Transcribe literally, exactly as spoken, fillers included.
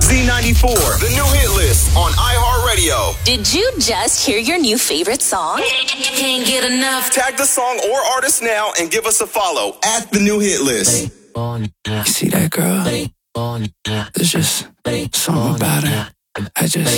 Z ninety-four, the new hit list on iHeartRadio. Did you just hear your new favorite song? Can't get enough. Tag the song or artist now and give us a follow at the new hit list. You see that girl? There's just something about her. I just